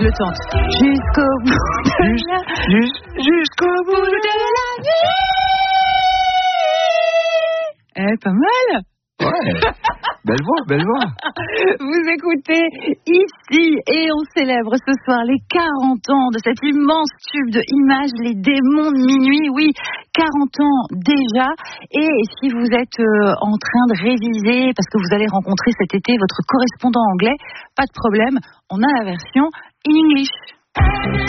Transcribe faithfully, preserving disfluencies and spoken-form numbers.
je le tente. Jusqu'au bout de Juste, la... juste, jusqu'au bout de la vie. Eh, pas mal. Ouais. Belle voix, belle voix. Vous écoutez ici et on célèbre ce soir les quarante ans de cet immense tube de Image, les démons de minuit. Oui, quarante ans déjà. Et si vous êtes euh, en train de réviser parce que vous allez rencontrer cet été votre correspondant anglais, pas de problème, on a la version in English.